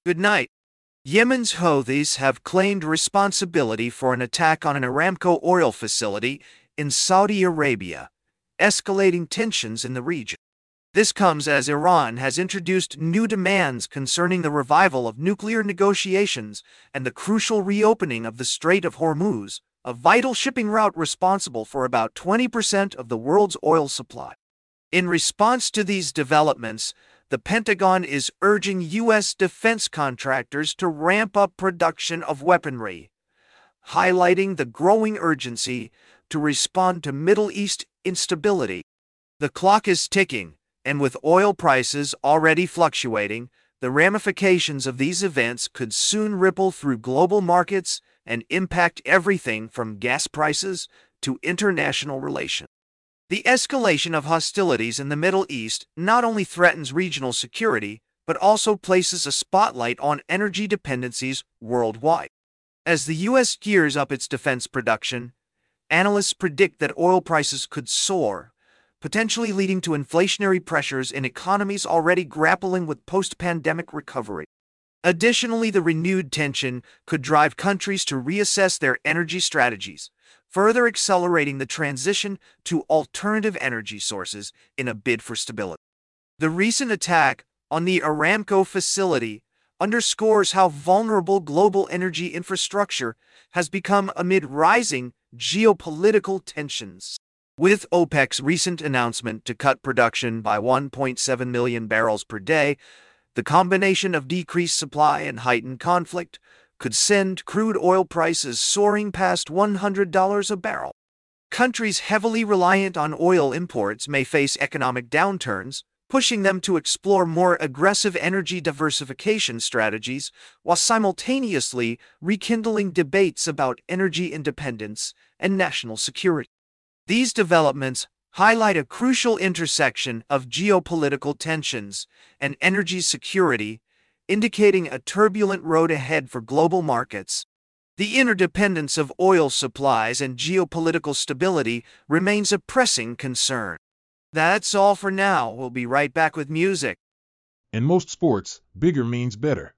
Good night. Yemen's Houthis have claimed responsibility for an attack on an Aramco oil facility in Saudi Arabia, escalating tensions in the region. This comes as Iran has introduced new demands concerning the revival of nuclear negotiations and the crucial reopening of the Strait of Hormuz, a vital shipping route responsible for about 20% of the world's oil supply. In response to these developments, the Pentagon is urging U.S. defense contractors to ramp up production of weaponry, highlighting the growing urgency to respond to Middle East instability. The clock is ticking, and with oil prices already fluctuating, the ramifications of these events could soon ripple through global markets and impact everything from gas prices to international relations. The escalation of hostilities in the Middle East not only threatens regional security, but also places a spotlight on energy dependencies worldwide. As the U.S. gears up its defense production, analysts predict that oil prices could soar, potentially leading to inflationary pressures in economies already grappling with post-pandemic recovery. Additionally, the renewed tension could drive countries to reassess their energy strategies, further accelerating the transition to alternative energy sources in a bid for stability. The recent attack on the Aramco facility underscores how vulnerable global energy infrastructure has become amid rising geopolitical tensions. With OPEC's recent announcement to cut production by 1.7 million barrels per day, the combination of decreased supply and heightened conflict could send crude oil prices soaring past $100 a barrel. Countries heavily reliant on oil imports may face economic downturns, pushing them to explore more aggressive energy diversification strategies while simultaneously rekindling debates about energy independence and national security. These developments highlight a crucial intersection of geopolitical tensions and energy security, indicating a turbulent road ahead for global markets. The interdependence of oil supplies and geopolitical stability remains a pressing concern. That's all for now. We'll be right back with music. In most sports, bigger means better.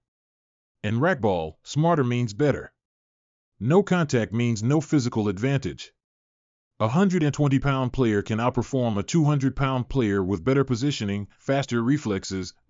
In racquetball, smarter means better. No contact means no physical advantage. A 120-pound player can outperform a 200-pound player with better positioning, faster reflexes,